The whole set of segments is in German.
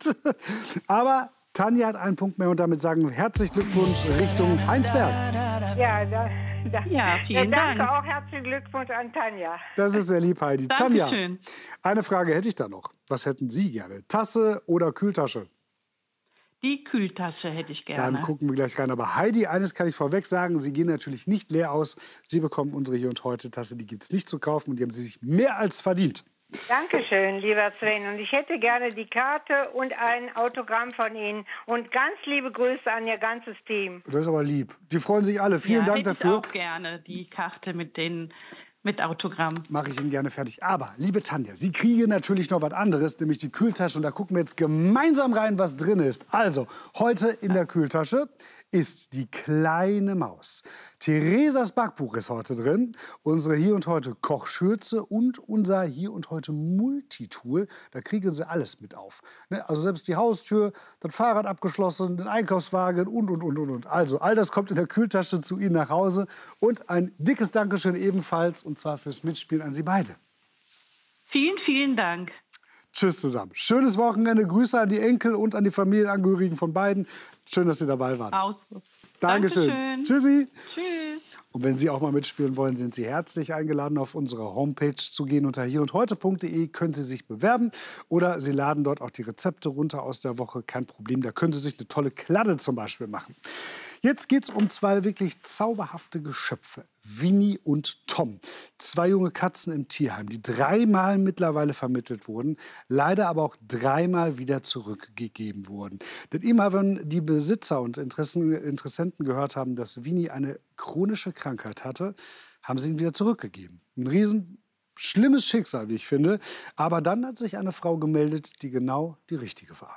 gut. Aber Tanja hat einen Punkt mehr und damit sagen wir herzlichen Glückwunsch Richtung Heinsberg. Ja, vielen Dank. Danke auch, herzlichen Glückwunsch an Tanja. Das ist sehr lieb, Heidi. Dankeschön. Tanja, eine Frage hätte ich da noch. Was hätten Sie gerne? Tasse oder Kühltasche? Die Kühltasche hätte ich gerne. Dann gucken wir gleich rein. Aber Heidi, eines kann ich vorweg sagen, Sie gehen natürlich nicht leer aus. Sie bekommen unsere Hier und Heute Tasse, die gibt es nicht zu kaufen und die haben Sie sich mehr als verdient. Dankeschön, lieber Sven. Und ich hätte gerne die Karte und ein Autogramm von Ihnen. Und ganz liebe Grüße an Ihr ganzes Team. Das ist aber lieb. Die freuen sich alle. Vielen Dank dafür. Ich auch gerne die Karte mit Autogramm. Mache ich Ihnen gerne fertig. Aber, liebe Tanja, Sie kriegen natürlich noch was anderes, nämlich die Kühltasche. Und da gucken wir jetzt gemeinsam rein, was drin ist. Also, heute in der Kühltasche ist die kleine Maus. Theresas Backbuch ist heute drin, unsere Hier und Heute Kochschürze und unser Hier und Heute Multitool. Da kriegen Sie alles mit auf. Also selbst die Haustür, das Fahrrad abgeschlossen, den Einkaufswagen und. Also all das kommt in der Kühltasche zu Ihnen nach Hause. Und ein dickes Dankeschön ebenfalls, und zwar fürs Mitspielen an Sie beide. Vielen, vielen Dank. Tschüss zusammen. Schönes Wochenende. Grüße an die Enkel und an die Familienangehörigen von beiden. Schön, dass Sie dabei waren. Dankeschön. Tschüssi. Tschüss. Und wenn Sie auch mal mitspielen wollen, sind Sie herzlich eingeladen, auf unsere Homepage zu gehen. Unter hierundheute.de können Sie sich bewerben. Oder Sie laden dort auch die Rezepte runter aus der Woche. Kein Problem, da können Sie sich eine tolle Kladde zum Beispiel machen. Jetzt geht es um zwei wirklich zauberhafte Geschöpfe. Winnie und Tom. Zwei junge Katzen im Tierheim, die 3-mal mittlerweile vermittelt wurden, leider aber auch 3-mal wieder zurückgegeben wurden. Denn immer wenn die Besitzer und Interessenten gehört haben, dass Winnie eine chronische Krankheit hatte, haben sie ihn wieder zurückgegeben. Ein riesen schlimmes Schicksal, wie ich finde. Aber dann hat sich eine Frau gemeldet, die genau die richtige war.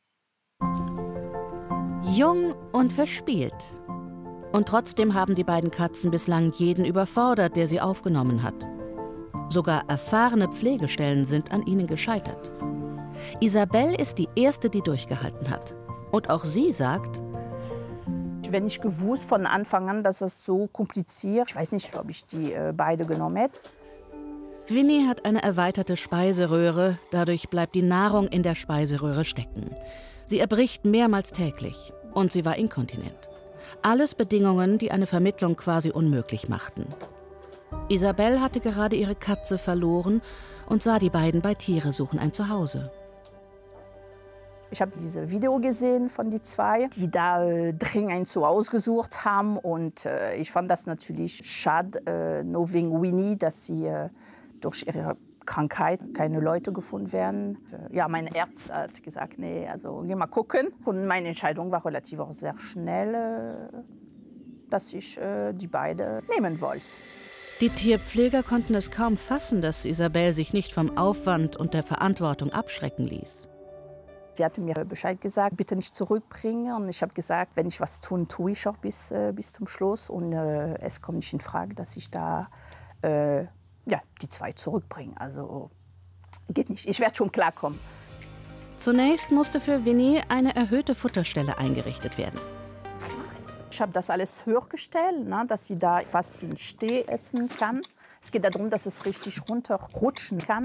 Jung und verspielt. Und trotzdem haben die beiden Katzen bislang jeden überfordert, der sie aufgenommen hat. Sogar erfahrene Pflegestellen sind an ihnen gescheitert. Isabelle ist die erste, die durchgehalten hat. Und auch sie sagt: Wenn ich gewusst von Anfang an, dass es so kompliziert, ich weiß nicht, ob ich die beide genommen hätte. Winnie hat eine erweiterte Speiseröhre, dadurch bleibt die Nahrung in der Speiseröhre stecken. Sie erbricht mehrmals täglich und sie war inkontinent. Alles Bedingungen, die eine Vermittlung quasi unmöglich machten. Isabelle hatte gerade ihre Katze verloren und sah die beiden bei Tiere suchen ein Zuhause. Ich habe diese Video gesehen von die zwei, die da dringend ein Zuhause gesucht haben. Und ich fand das natürlich schade, nur wegen Winnie, dass sie durch ihre Krankheit keine Leute gefunden werden. Ja, mein Arzt hat gesagt, nee, also geh mal gucken. Und meine Entscheidung war relativ auch sehr schnell, dass ich die beiden nehmen wollte. Die Tierpfleger konnten es kaum fassen, dass Isabelle sich nicht vom Aufwand und der Verantwortung abschrecken ließ. Die hatte mir Bescheid gesagt, bitte nicht zurückbringen. Und ich habe gesagt, wenn ich was tun, tue ich auch bis zum Schluss. Und es kommt nicht in Frage, dass ich da die zwei zurückbringen. Also geht nicht. Ich werde schon klarkommen. Zunächst musste für Winnie eine erhöhte Futterstelle eingerichtet werden. Ich habe das alles höher gestellt, ne, dass sie da fast im Steh essen kann. Es geht darum, dass es richtig runterrutschen kann.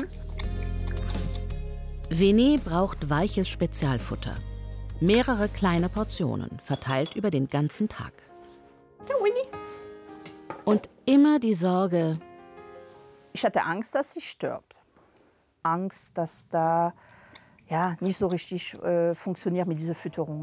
Winnie braucht weiches Spezialfutter. Mehrere kleine Portionen, verteilt über den ganzen Tag. Ja, Winnie. Und immer die Sorge: Ich hatte Angst, dass sie stirbt. Angst, dass da nicht so richtig funktioniert mit dieser Fütterung.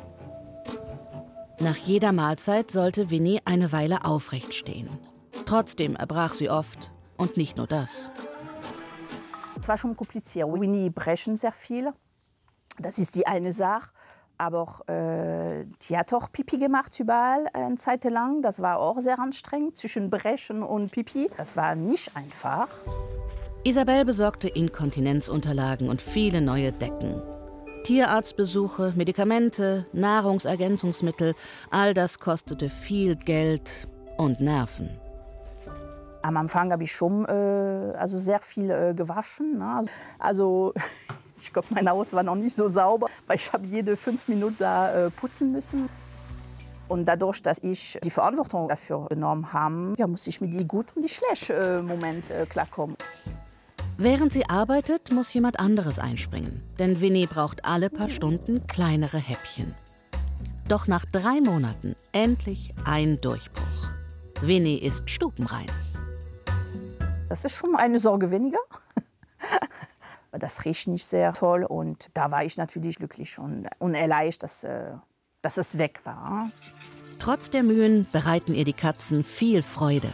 Nach jeder Mahlzeit sollte Winnie eine Weile aufrecht stehen. Trotzdem erbrach sie oft. Und nicht nur das. Es war schon kompliziert. Winnie brechen sehr viel. Das ist die eine Sache. Aber die hat auch Pipi gemacht überall eine Zeit lang. Das war auch sehr anstrengend, zwischen Brechen und Pipi. Das war nicht einfach. Isabelle besorgte Inkontinenzunterlagen und viele neue Decken. Tierarztbesuche, Medikamente, Nahrungsergänzungsmittel, all das kostete viel Geld und Nerven. Am Anfang habe ich schon sehr viel gewaschen. Ne? Also ich glaube, mein Haus war noch nicht so sauber, weil ich habe jede 5 Minuten da putzen müssen. Und dadurch, dass ich die Verantwortung dafür genommen habe, muss ich mit die gut und die schlecht Moment klarkommen. Während sie arbeitet, muss jemand anderes einspringen. Denn Winnie braucht alle paar Stunden kleinere Häppchen. Doch nach 3 Monaten endlich ein Durchbruch. Winnie ist stubenrein. Das ist schon eine Sorge weniger. Das riecht nicht sehr toll und da war ich natürlich glücklich und erleichtert, dass es weg war. Trotz der Mühen bereiten ihr die Katzen viel Freude.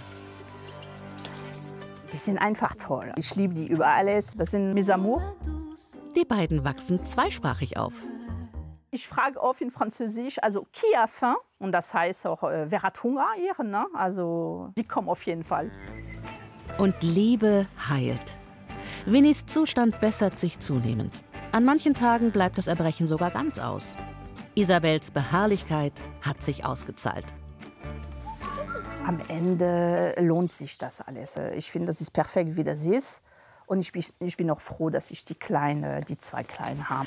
Die sind einfach toll. Ich liebe die über alles. Das sind mes amours. Die beiden wachsen zweisprachig auf. Ich frage oft in Französisch, also qui a faim? Und das heißt auch, wer hat Hunger hier? Ne? Also die kommen auf jeden Fall. Und Liebe heilt. Winnies Zustand bessert sich zunehmend. An manchen Tagen bleibt das Erbrechen sogar ganz aus. Isabels Beharrlichkeit hat sich ausgezahlt. Am Ende lohnt sich das alles. Ich finde, das ist perfekt, wie das ist. Und ich bin auch froh, dass ich die 2 Kleinen habe.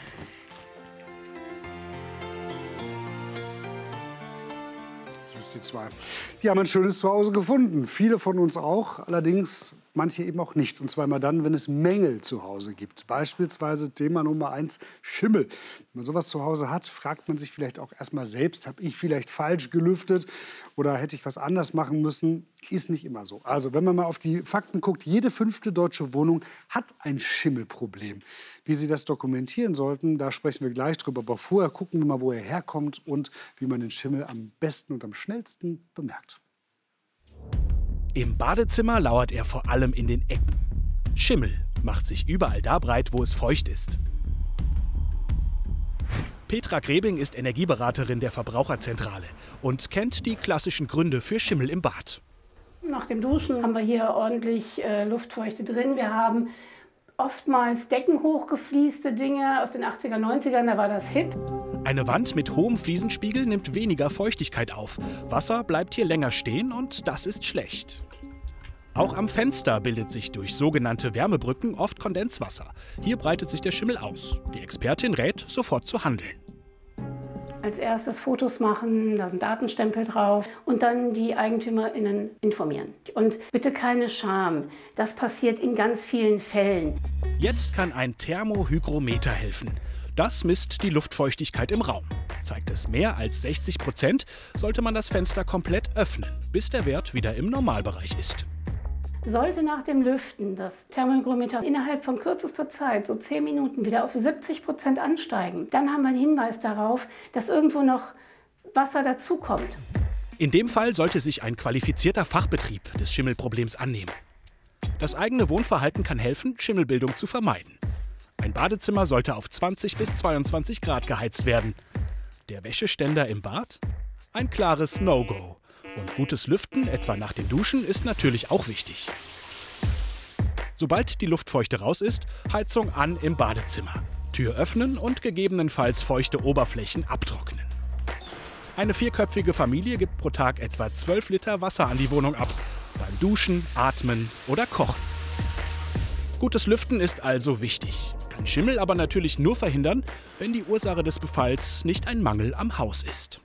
Süß, die 2. Die haben ein schönes Zuhause gefunden. Viele von uns auch. Allerdings manche eben auch nicht. Und zwar immer dann, wenn es Mängel zu Hause gibt. Beispielsweise Thema Nummer 1, Schimmel. Wenn man sowas zu Hause hat, fragt man sich vielleicht auch erstmal selbst, habe ich vielleicht falsch gelüftet oder hätte ich was anders machen müssen? Ist nicht immer so. Also wenn man mal auf die Fakten guckt, jede 5. deutsche Wohnung hat ein Schimmelproblem. Wie Sie das dokumentieren sollten, da sprechen wir gleich drüber. Aber vorher gucken wir mal, wo er herkommt und wie man den Schimmel am besten und am schnellsten bemerkt. Im Badezimmer lauert er vor allem in den Ecken. Schimmel macht sich überall da breit, wo es feucht ist. Petra Grebing ist Energieberaterin der Verbraucherzentrale und kennt die klassischen Gründe für Schimmel im Bad. Nach dem Duschen haben wir hier ordentlich Luftfeuchte drin. Wir haben oftmals deckenhochgefließte Dinge aus den 80er, 90ern, da war das hip. Eine Wand mit hohem Fliesenspiegel nimmt weniger Feuchtigkeit auf. Wasser bleibt hier länger stehen und das ist schlecht. Auch am Fenster bildet sich durch sogenannte Wärmebrücken oft Kondenswasser. Hier breitet sich der Schimmel aus. Die Expertin rät, sofort zu handeln. Als erstes Fotos machen, da sind Datenstempel drauf und dann die EigentümerInnen informieren. Und bitte keine Scham, das passiert in ganz vielen Fällen. Jetzt kann ein Thermohygrometer helfen. Das misst die Luftfeuchtigkeit im Raum. Zeigt es mehr als 60%, sollte man das Fenster komplett öffnen, bis der Wert wieder im Normalbereich ist. Sollte nach dem Lüften das Thermohygrometer innerhalb von kürzester Zeit, so 10 Minuten, wieder auf 70% ansteigen, dann haben wir einen Hinweis darauf, dass irgendwo noch Wasser dazukommt. In dem Fall sollte sich ein qualifizierter Fachbetrieb des Schimmelproblems annehmen. Das eigene Wohnverhalten kann helfen, Schimmelbildung zu vermeiden. Ein Badezimmer sollte auf 20 bis 22 Grad geheizt werden. Der Wäscheständer im Bad? Ein klares No-Go. Und gutes Lüften, etwa nach dem Duschen, ist natürlich auch wichtig. Sobald die Luftfeuchte raus ist, Heizung an im Badezimmer. Tür öffnen und gegebenenfalls feuchte Oberflächen abtrocknen. Eine 4-köpfige Familie gibt pro Tag etwa 12 Liter Wasser an die Wohnung ab. Beim Duschen, Atmen oder Kochen. Gutes Lüften ist also wichtig. Kann Schimmel aber natürlich nur verhindern, wenn die Ursache des Befalls nicht ein Mangel am Haus ist.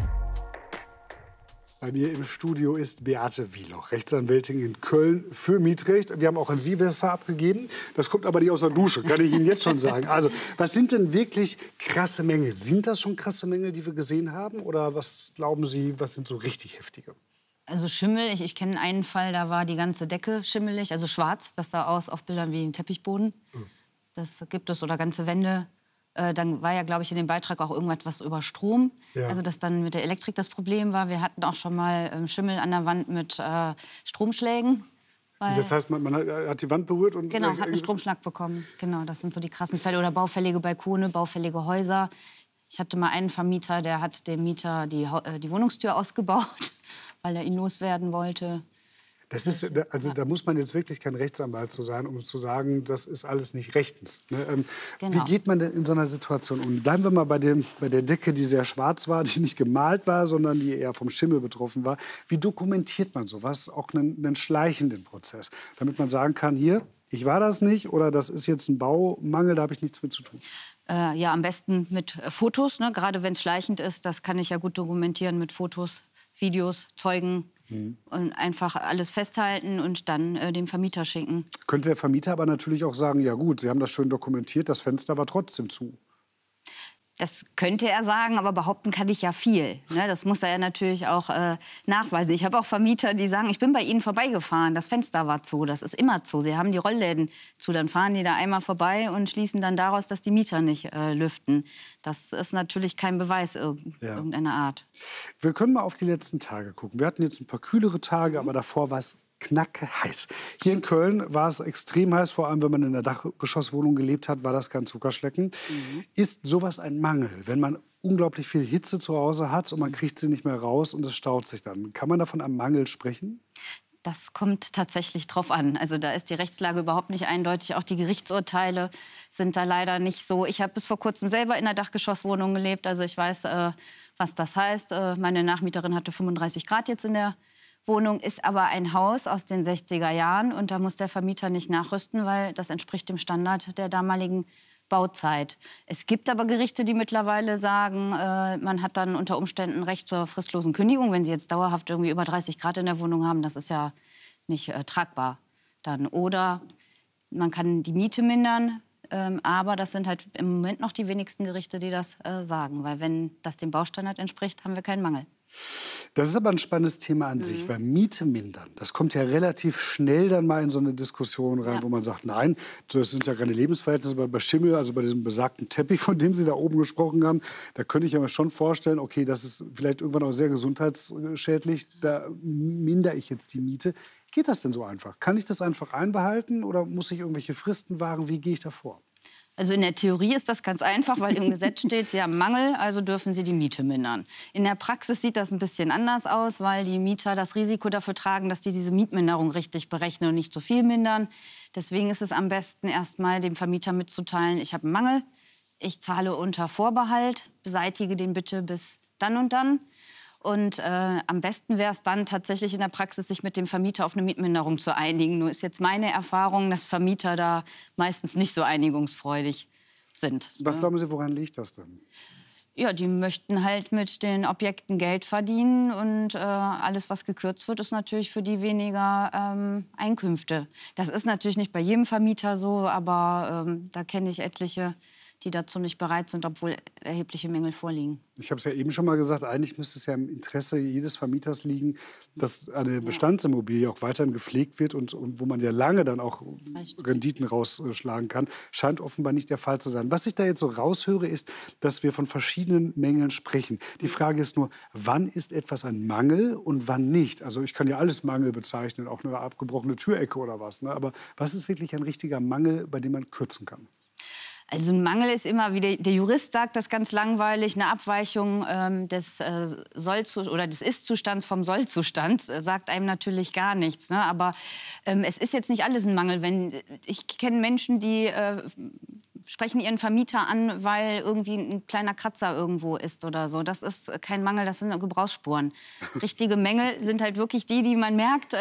Bei mir im Studio ist Beate Wieloch, Rechtsanwältin in Köln für Mietrecht. Wir haben auch an Sie Wasser abgegeben. Das kommt aber nicht aus der Dusche, kann ich Ihnen jetzt schon sagen. Also, was sind denn wirklich krasse Mängel? Sind das schon krasse Mängel, die wir gesehen haben? Oder was glauben Sie, was sind so richtig heftige? Also Schimmel, ich kenne einen Fall, da war die ganze Decke schimmelig, also schwarz. Das sah aus auf Bildern wie ein Teppichboden. Das gibt es, oder ganze Wände. Dann war ja, glaube ich, in dem Beitrag auch irgendwas über Strom. Ja. Also, dass dann mit der Elektrik das Problem war. Wir hatten auch schon mal Schimmel an der Wand mit Stromschlägen. Das heißt, man hat die Wand berührt und... Genau, hat einen Stromschlag bekommen. Genau, das sind so die krassen Fälle. Oder baufällige Balkone, baufällige Häuser. Ich hatte mal einen Vermieter, der hat dem Mieter die Wohnungstür ausgebaut, weil er ihn loswerden wollte. Das ist, also da muss man jetzt wirklich kein Rechtsanwalt zu sein, um zu sagen, das ist alles nicht rechtens. Ne? Genau. Wie geht man denn in so einer Situation um? Bleiben wir mal bei der Decke, die sehr schwarz war, die nicht gemalt war, sondern die eher vom Schimmel betroffen war. Wie dokumentiert man sowas, auch einen schleichenden Prozess, damit man sagen kann, hier, ich war das nicht oder das ist jetzt ein Baumangel, da habe ich nichts mit zu tun? Ja, am besten mit Fotos, ne? Gerade wenn es schleichend ist, das kann ich ja gut dokumentieren mit Fotos, Videos, Zeugen. Und einfach alles festhalten und dann dem Vermieter schicken. Könnte der Vermieter aber natürlich auch sagen, ja gut, Sie haben das schön dokumentiert, das Fenster war trotzdem zu. Das könnte er sagen, aber behaupten kann ich ja viel. Ne? Das muss er ja natürlich auch nachweisen. Ich habe auch Vermieter, die sagen, ich bin bei Ihnen vorbeigefahren, das Fenster war zu, das ist immer zu. Sie haben die Rollläden zu, dann fahren die da einmal vorbei und schließen dann daraus, dass die Mieter nicht lüften. Das ist natürlich kein Beweis irgendeiner Art. Wir können mal auf die letzten Tage gucken. Wir hatten jetzt ein paar kühlere Tage, aber davor war es knackheiß. Hier in Köln war es extrem heiß, vor allem wenn man in der Dachgeschosswohnung gelebt hat, war das kein Zuckerschlecken. Ist sowas ein Mangel, wenn man unglaublich viel Hitze zu Hause hat und man kriegt sie nicht mehr raus und es staut sich dann? Kann man da von einem Mangel sprechen? Das kommt tatsächlich drauf an. Also da ist die Rechtslage überhaupt nicht eindeutig. Auch die Gerichtsurteile sind da leider nicht so. Ich habe bis vor kurzem selber in der Dachgeschosswohnung gelebt. Also ich weiß, was das heißt. Meine Nachmieterin hatte 35 Grad jetzt in der Wohnung, ist aber ein Haus aus den 60er Jahren. Und da muss der Vermieter nicht nachrüsten, weil das entspricht dem Standard der damaligen Bauzeit. Es gibt aber Gerichte, die mittlerweile sagen, man hat dann unter Umständen Recht zur fristlosen Kündigung. Wenn Sie jetzt dauerhaft irgendwie über 30 Grad in der Wohnung haben, das ist ja nicht tragbar dann. Oder man kann die Miete mindern, aber das sind halt im Moment noch die wenigsten Gerichte, die das sagen. Weil wenn das dem Baustandard entspricht, haben wir keinen Mangel. Das ist aber ein spannendes Thema an sich, weil Miete mindern, das kommt ja relativ schnell dann mal in so eine Diskussion rein, wo man sagt, nein, das sind ja keine Lebensverhältnisse, aber bei Schimmel, also bei diesem besagten Teppich, von dem Sie da oben gesprochen haben, da könnte ich mir schon vorstellen, okay, das ist vielleicht irgendwann auch sehr gesundheitsschädlich, da mindere ich jetzt die Miete. Geht das denn so einfach? Kann ich das einfach einbehalten oder muss ich irgendwelche Fristen wahren? Wie gehe ich da vor? Also in der Theorie ist das ganz einfach, weil im Gesetz steht, Sie haben Mangel, also dürfen Sie die Miete mindern. In der Praxis sieht das ein bisschen anders aus, weil die Mieter das Risiko dafür tragen, dass die diese Mietminderung richtig berechnen und nicht zu viel mindern. Deswegen ist es am besten, erst mal dem Vermieter mitzuteilen, ich habe einen Mangel, ich zahle unter Vorbehalt, beseitige den bitte bis dann und dann. Und am besten wäre es dann tatsächlich in der Praxis, sich mit dem Vermieter auf eine Mietminderung zu einigen. Nur ist jetzt meine Erfahrung, dass Vermieter da meistens nicht so einigungsfreudig sind. Was glauben Sie, woran liegt das denn? Ja, die möchten halt mit den Objekten Geld verdienen und alles, was gekürzt wird, ist natürlich für die weniger Einkünfte. Das ist natürlich nicht bei jedem Vermieter so, aber da kenne ich etliche, die dazu nicht bereit sind, obwohl erhebliche Mängel vorliegen. Ich habe es ja eben schon mal gesagt, eigentlich müsste es ja im Interesse jedes Vermieters liegen, dass eine Bestandsimmobilie auch weiterhin gepflegt wird und wo man ja lange dann auch Renditen rausschlagen kann. Scheint offenbar nicht der Fall zu sein. Was ich da jetzt so raushöre, ist, dass wir von verschiedenen Mängeln sprechen. Die Frage ist nur, wann ist etwas ein Mangel und wann nicht? Also ich kann ja alles Mangel bezeichnen, auch eine abgebrochene Türecke oder was. Ne? Aber was ist wirklich ein richtiger Mangel, bei dem man kürzen kann? Also ein Mangel ist immer, wie der Jurist sagt, das ganz langweilig, eine Abweichung des des Ist-Zustands vom Soll-Zustand sagt einem natürlich gar nichts. Ne? Aber es ist jetzt nicht alles ein Mangel. Ich kenne Menschen, die sprechen ihren Vermieter an, weil irgendwie ein kleiner Kratzer irgendwo ist oder so. Das ist kein Mangel, das sind Gebrauchsspuren. Richtige Mängel sind halt wirklich die man merkt,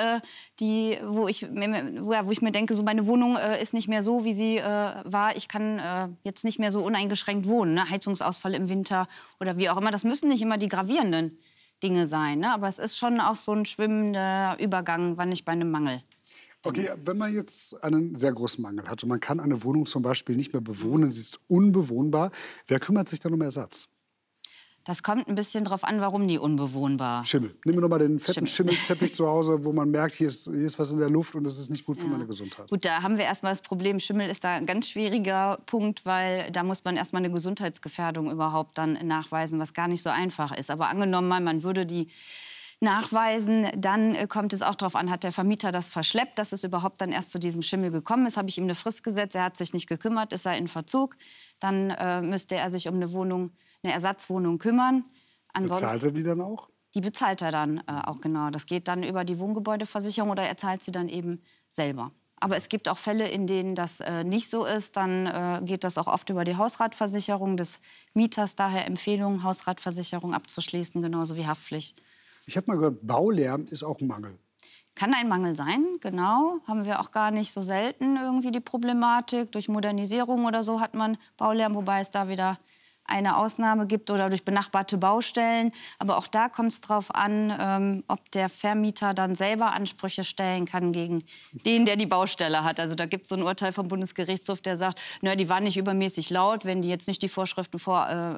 wo ich mir denke, so meine Wohnung ist nicht mehr so, wie sie war. Ich kann jetzt nicht mehr so uneingeschränkt wohnen. Ne? Heizungsausfall im Winter oder wie auch immer. Das müssen nicht immer die gravierenden Dinge sein. Ne? Aber es ist schon auch so ein schwimmender Übergang, wann ich bei einem Mangel. Okay, wenn man jetzt einen sehr großen Mangel hat und man kann eine Wohnung zum Beispiel nicht mehr bewohnen, sie ist unbewohnbar, wer kümmert sich dann um Ersatz? Das kommt ein bisschen drauf an, warum die unbewohnbar. Schimmel. Nehmen wir noch mal den fetten Schimmelteppich zu Hause, wo man merkt, hier ist was in der Luft und das ist nicht gut für meine Gesundheit. Gut, da haben wir erstmal das Problem, Schimmel ist da ein ganz schwieriger Punkt, weil da muss man erstmal eine Gesundheitsgefährdung überhaupt dann nachweisen, was gar nicht so einfach ist. Aber angenommen mal, man würde die nachweisen, dann kommt es auch darauf an, hat der Vermieter das verschleppt, dass es überhaupt dann erst zu diesem Schimmel gekommen ist. Habe ich ihm eine Frist gesetzt, er hat sich nicht gekümmert, ist er in Verzug, dann müsste er sich um eine Ersatzwohnung kümmern. Ansonsten, bezahlt er die dann auch? Die bezahlt er dann auch, genau. Das geht dann über die Wohngebäudeversicherung oder er zahlt sie dann eben selber. Aber es gibt auch Fälle, in denen das nicht so ist. Dann geht das auch oft über die Hausratversicherung des Mieters. Daher Empfehlung, Hausratversicherung abzuschließen, genauso wie Haftpflicht. Ich habe mal gehört, Baulärm ist auch ein Mangel. Kann ein Mangel sein, genau. Haben wir auch gar nicht so selten irgendwie die Problematik. Durch Modernisierung oder so hat man Baulärm, wobei es da wieder eine Ausnahme gibt oder durch benachbarte Baustellen. Aber auch da kommt es darauf an, ob der Vermieter dann selber Ansprüche stellen kann gegen den, der die Baustelle hat. Also da gibt es so ein Urteil vom Bundesgerichtshof, der sagt, na, die waren nicht übermäßig laut, wenn die jetzt nicht die Vorschriften